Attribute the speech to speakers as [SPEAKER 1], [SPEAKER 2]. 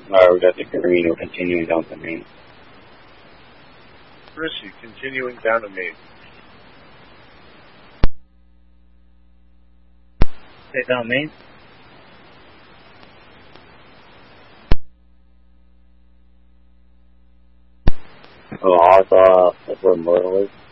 [SPEAKER 1] Or that's a green, or continuing down the main.
[SPEAKER 2] Chrissy, continuing down to main.
[SPEAKER 3] Stay down main.
[SPEAKER 1] Oh, Alpha, that's where Myrtle is.